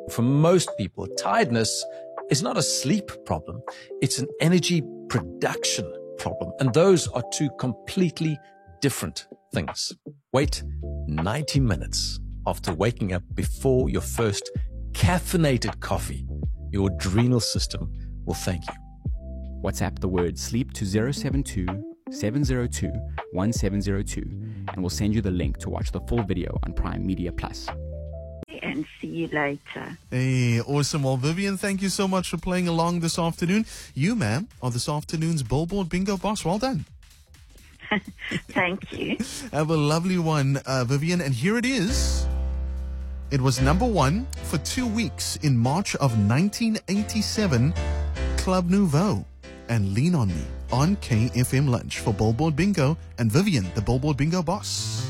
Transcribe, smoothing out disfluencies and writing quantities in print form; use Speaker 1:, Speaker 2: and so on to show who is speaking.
Speaker 1: For most people, tiredness is not a sleep problem. It's an energy production problem. And those are two completely different things. Wait 90 minutes after waking up before your first caffeinated coffee. Your adrenal system will thank you.
Speaker 2: WhatsApp the word sleep to 072 702 1702 and we'll send you the link to watch the full video on Prime Media Plus.
Speaker 3: And see you later.
Speaker 4: Hey, awesome. Well, Vivian, thank you so much for playing along this afternoon. You, ma'am, are this afternoon's Billboard Bingo boss. Well done.
Speaker 3: Thank you.
Speaker 4: Have a lovely one, Vivian. And here it is. It was number one for 2 weeks in March of 1987. Club Nouveau and Lean On Me on KFM Lunch for Billboard Bingo and Vivian, the Billboard Bingo boss.